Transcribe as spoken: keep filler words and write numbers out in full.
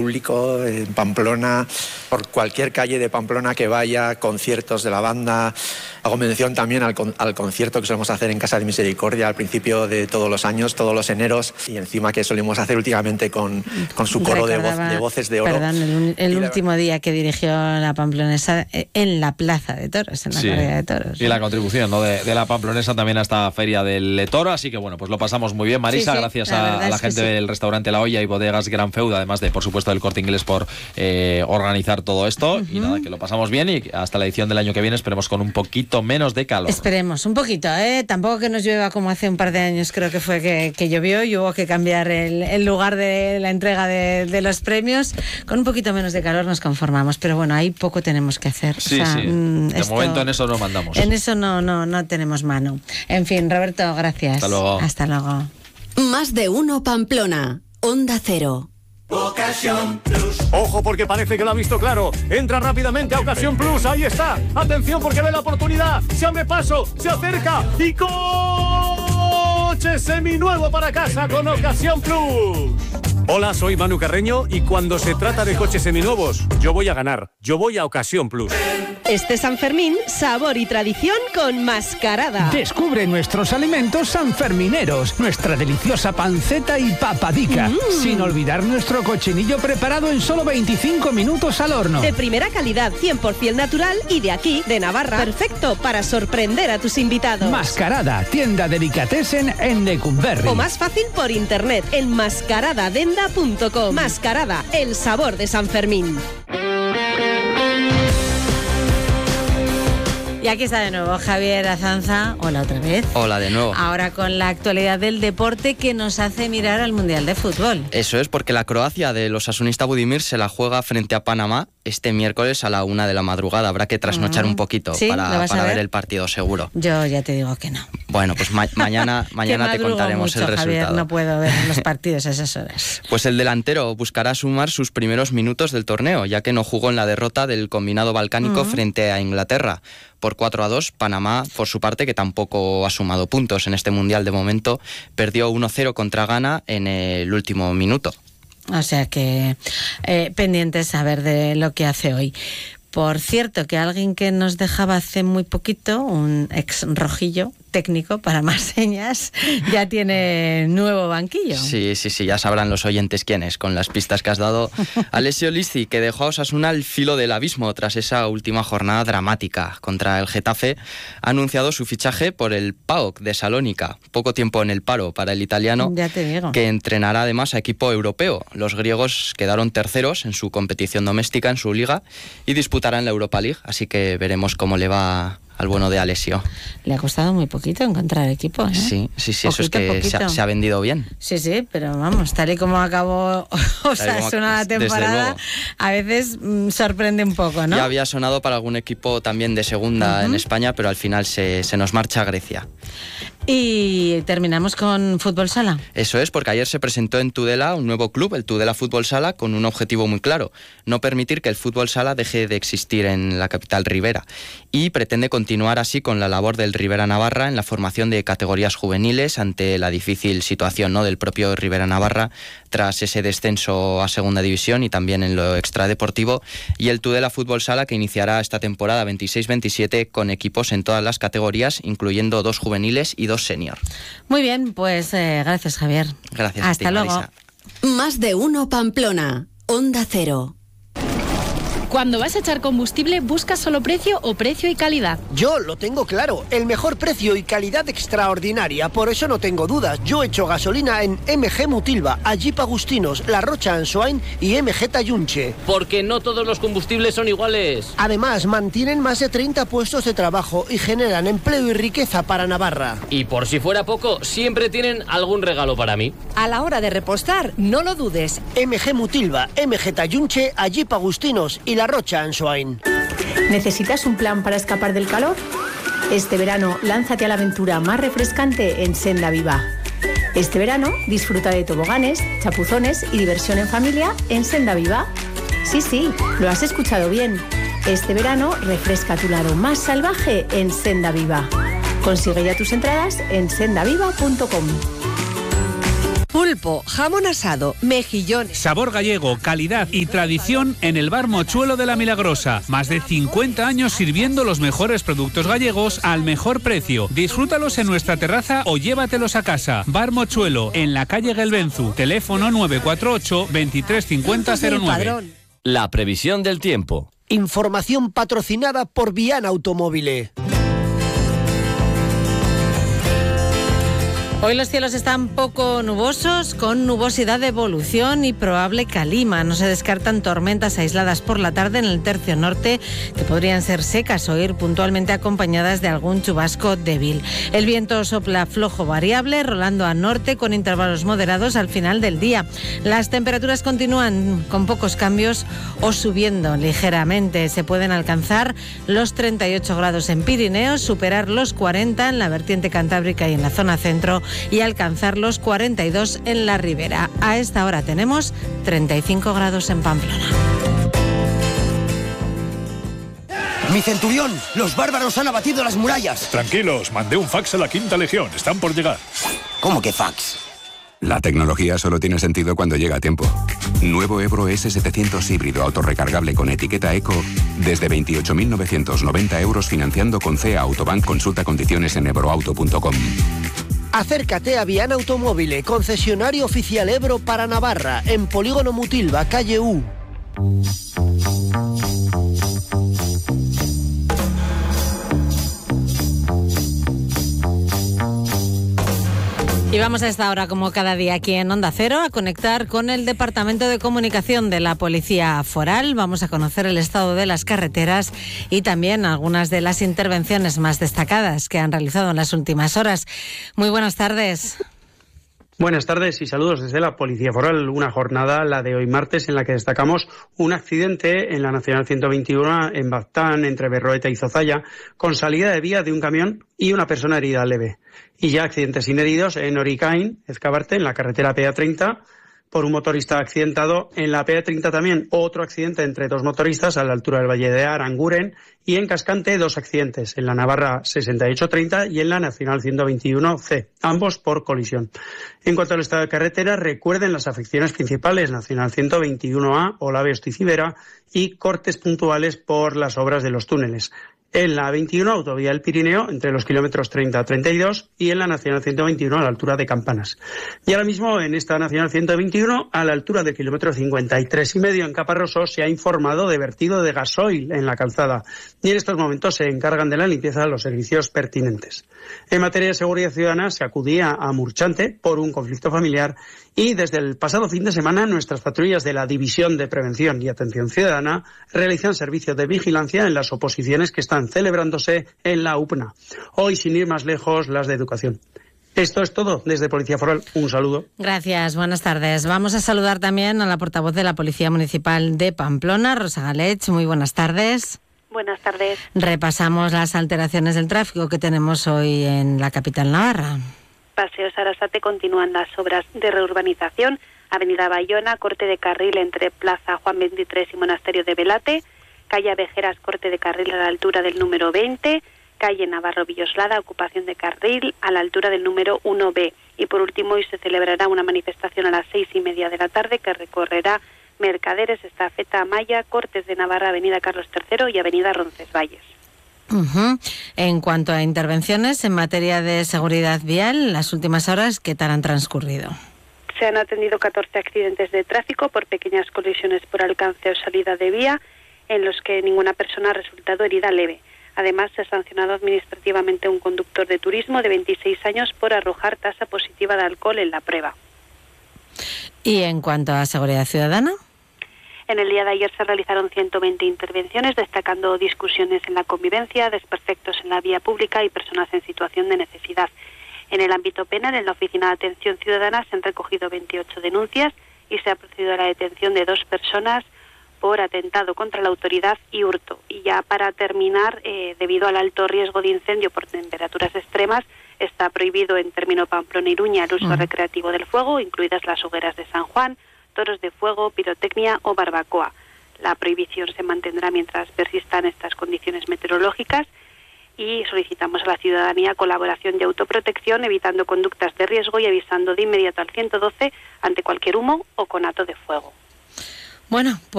público en Pamplona, por cualquier calle de Pamplona que vaya, conciertos de la banda. Hago mención también al, con, al concierto que solemos hacer en Casa de Misericordia al principio de todos los años, todos los eneros, y encima que solemos hacer últimamente con, con su coro de, voz, de voces de oro. Perdón, el, el último la... día que dirigió la Pamplonesa en la Plaza de Toros, en la sí. Corrida de Toros. Y la contribución, ¿no?, de, de la Pamplonesa también a esta Feria del Toro, así que bueno, pues lo pasamos muy bien, Marisa, sí, sí, gracias la a, a la gente sí. del restaurante La Olla y Bodegas Gran Feuda, además de, por supuesto, del Corte Inglés por eh, organizar todo esto, uh-huh. y nada, que lo pasamos bien y hasta la edición del año que viene esperemos con un poquito menos de calor. Esperemos, un poquito, ¿eh? Tampoco que nos llueva como hace un par de años, creo que fue que, que llovió y hubo que cambiar el, el lugar de la entrega de, de los premios. Con un poquito menos de calor nos conformamos, pero bueno, ahí poco tenemos que hacer. Sí, o sea, sí. De esto, momento en eso no mandamos. En eso no, no, no tenemos mano. En fin, Roberto, gracias. Hasta luego. Hasta luego. Más de uno Pamplona, Onda Cero. Ocasión Plus. Ojo, porque parece que lo ha visto claro. Entra rápidamente a Ocasión Plus. Ahí está. Atención, porque ve la oportunidad. Se abre paso, se acerca y coche seminuevo para casa con Ocasión Plus. Hola, soy Manu Carreño y cuando se trata de coches seminuevos, yo voy a ganar. Yo voy a Ocasión Plus. Este San Fermín, sabor y tradición con Mascarada. Descubre nuestros alimentos sanfermineros, nuestra deliciosa panceta y papadica, mm. sin olvidar nuestro cochinillo preparado en solo veinticinco minutos al horno. De primera calidad, cien por ciento natural y de aquí, de Navarra. Perfecto para sorprender a tus invitados. Mascarada, tienda delicatessen en Lecumberri. O más fácil por internet, en mascaradadenda punto com. Mascarada, el sabor de San Fermín. Y aquí está de nuevo Javier Azanza. Hola otra vez. Hola de nuevo. Ahora con la actualidad del deporte que nos hace mirar al Mundial de Fútbol. Eso es, porque la Croacia del osasunista Budimir se la juega frente a Panamá este miércoles a la una de la madrugada. Habrá que trasnochar mm. un poquito ¿Sí? para, para ver? ver el partido seguro. Yo ya te digo que no. Bueno, pues ma- mañana, mañana te contaremos mucho, el resultado. Javier, no puedo ver los partidos a esas horas. Pues el delantero buscará sumar sus primeros minutos del torneo, ya que no jugó en la derrota del combinado balcánico mm. frente a Inglaterra. Por cuatro a dos, Panamá, por su parte, que tampoco ha sumado puntos en este Mundial de momento, perdió uno cero contra Ghana en el último minuto. O sea que eh, pendientes a ver de lo que hace hoy. Por cierto, que alguien que nos dejaba hace muy poquito, un ex rojillo técnico para más señas, ya tiene nuevo banquillo. Sí, sí, sí, ya sabrán los oyentes quién es, con las pistas que has dado. Alessio Lizzi, que dejó a Osasuna al filo del abismo tras esa última jornada dramática contra el Getafe, ha anunciado su fichaje por el P A O K de Salónica. Poco tiempo en el paro para el italiano, ya te digo. Que entrenará además a equipo europeo. Los griegos quedaron terceros en su competición doméstica, en su liga, y disputarán la Europa League, así que veremos cómo le va al bueno de Alessio. Le ha costado muy poquito encontrar equipo, ¿eh? Sí, sí, sí, poquito, eso es que se ha, se ha vendido bien. Sí, sí, pero vamos, tal y como acabó Osasuna la temporada, a veces mmm, sorprende un poco, ¿no? Ya había sonado para algún equipo también de segunda uh-huh. en España, pero al final se, se nos marcha a Grecia. Y terminamos con Fútbol Sala. Eso es, porque ayer se presentó en Tudela un nuevo club, el Tudela Fútbol Sala, con un objetivo muy claro: no permitir que el fútbol sala deje de existir en la capital ribera. Y pretende continuar así con la labor del Ribera Navarra en la formación de categorías juveniles ante la difícil situación, ¿no?, del propio Ribera Navarra tras ese descenso a segunda división y también en lo extradeportivo. Y el Tudela Fútbol Sala, que iniciará esta temporada veintiséis veintisiete con equipos en todas las categorías, incluyendo dos juveniles y dos senior. Muy bien, pues eh, gracias, Javier. Gracias. Hasta a ti, luego. Marisa. Más de uno Pamplona, Onda Cero. Cuando vas a echar combustible, ¿buscas solo precio o precio y calidad? Yo lo tengo claro, el mejor precio y calidad extraordinaria, por eso no tengo dudas. Yo echo gasolina en M G Mutilva, Jeep Agustinos, La Rocha Ansoain y M G Tayunche. Porque no todos los combustibles son iguales. Además, mantienen más de treinta puestos de trabajo y generan empleo y riqueza para Navarra. Y por si fuera poco, siempre tienen algún regalo para mí. A la hora de repostar, no lo dudes. M G Mutilva, M G Tayunche, Jeep Agustinos y La Rocha Ansoain. ¿Necesitas un plan para escapar del calor? Este verano, lánzate a la aventura más refrescante en Senda Viva. Este verano, disfruta de toboganes, chapuzones y diversión en familia en Senda Viva. Sí, sí, lo has escuchado bien. Este verano, refresca tu lado más salvaje en Senda Viva. Consigue ya tus entradas en sendaviva punto com. Pulpo, jamón asado, mejillones. Sabor gallego, calidad y tradición en el Bar Mochuelo de la Milagrosa. Más de cincuenta años sirviendo los mejores productos gallegos al mejor precio. Disfrútalos en nuestra terraza o llévatelos a casa. Bar Mochuelo, en la calle Gelbenzu. Teléfono nueve cuatro ocho, veintitrés cincuenta cero nueve. La previsión del tiempo. Información patrocinada por Viana Automóvil. Hoy los cielos están poco nubosos, con nubosidad de evolución y probable calima. No se descartan tormentas aisladas por la tarde en el tercio norte, que podrían ser secas o ir puntualmente acompañadas de algún chubasco débil. El viento sopla flojo variable, rolando a norte con intervalos moderados al final del día. Las temperaturas continúan con pocos cambios o subiendo ligeramente. Se pueden alcanzar los treinta y ocho grados en Pirineos, superar los cuarenta en la vertiente cantábrica y en la zona centro, y alcanzar los cuarenta y dos en la ribera. A esta hora tenemos treinta y cinco grados en Pamplona. Mi centurión, los bárbaros han abatido las murallas. Tranquilos, mandé un fax a la Quinta Legión, están por llegar. ¿Cómo que fax? La tecnología solo tiene sentido cuando llega a tiempo. Nuevo Ebro ese setecientos híbrido autorrecargable con etiqueta Eco desde veintiocho mil novecientos noventa euros financiando con C E A Autobank. Consulta condiciones en ebroauto punto com. Acércate a Viana Automóvil, concesionario oficial Ebro para Navarra, en Polígono Mutilva, calle U. Y vamos a esta hora, como cada día aquí en Onda Cero, a conectar con el Departamento de Comunicación de la Policía Foral. Vamos a conocer el estado de las carreteras y también algunas de las intervenciones más destacadas que han realizado en las últimas horas. Muy buenas tardes. Buenas tardes y saludos desde la Policía Foral. Una jornada, la de hoy martes, en la que destacamos un accidente en la Nacional ciento veintiuno en Baztán, entre Berroeta y Zozaya, con salida de vía de un camión y una persona herida leve. Y ya accidentes sin heridos en Oricain, Ezcabarte, en la carretera P A treinta, por un motorista accidentado. En la P A treinta también otro accidente entre dos motoristas a la altura del Valle de Aranguren. Y en Cascante dos accidentes, en la Navarra sesenta y ocho treinta y en la Nacional ciento veintiuno C, ambos por colisión. En cuanto al estado de carretera, recuerden las afecciones principales: Nacional ciento veintiuno A, Olave-Osticibera, y cortes puntuales por las obras de los túneles. En la A veintiuno, autovía del Pirineo, entre los kilómetros treinta a treinta y dos, y en la Nacional ciento veintiuno a la altura de Campanas. Y ahora mismo, en esta Nacional ciento veintiuno, a la altura del kilómetro cincuenta y tres y medio en Caparroso, se ha informado de vertido de gasoil en la calzada. Y en estos momentos se encargan de la limpieza los servicios pertinentes. En materia de seguridad ciudadana, se acudía a Murchante por un conflicto familiar, y desde el pasado fin de semana nuestras patrullas de la División de Prevención y Atención Ciudadana realizan servicio de vigilancia en las oposiciones que están celebrándose en la U P N A. Hoy, sin ir más lejos, las de educación. Esto es todo desde Policía Foral. Un saludo. Gracias, buenas tardes. Vamos a saludar también a la portavoz de la Policía Municipal de Pamplona, Rosa Galech. Muy buenas tardes. Buenas tardes. Repasamos las alteraciones del tráfico que tenemos hoy en la capital navarra. Paseo Sarasate continúan las obras de reurbanización. Avenida Bayona, corte de carril entre Plaza Juan veintitrés y Monasterio de Velate. Calle Avejeras, corte de carril a la altura del número veinte. Calle Navarro Villoslada, ocupación de carril a la altura del número uno B. Y por último, hoy se celebrará una manifestación a las seis y media de la tarde que recorrerá Mercaderes, Estafeta Amaya, Cortes de Navarra, Avenida Carlos tercero y Avenida Roncesvalles. Uh-huh. En cuanto a intervenciones en materia de seguridad vial, las últimas horas, ¿qué tal han transcurrido? Se han atendido catorce accidentes de tráfico por pequeñas colisiones por alcance o salida de vía, en los que ninguna persona ha resultado herida leve. Además, se ha sancionado administrativamente a un conductor de turismo de veintiséis años por arrojar tasa positiva de alcohol en la prueba. ¿Y en cuanto a seguridad ciudadana? En el día de ayer se realizaron ciento veinte intervenciones, destacando discusiones en la convivencia, desperfectos en la vía pública y personas en situación de necesidad. En el ámbito penal, en la Oficina de Atención Ciudadana, se han recogido veintiocho denuncias y se ha procedido a la detención de dos personas por atentado contra la autoridad y hurto. Y ya para terminar, eh, debido al alto riesgo de incendio por temperaturas extremas, está prohibido en término Pamplona-Iruña el uso uh-huh. recreativo del fuego, incluidas las hogueras de San Juan, toros de fuego, pirotecnia o barbacoa. La prohibición se mantendrá mientras persistan estas condiciones meteorológicas. y solicitamos a la ciudadanía colaboración y autoprotección, evitando conductas de riesgo y avisando de inmediato al ciento doce ante cualquier humo o conato de fuego. Bueno, pues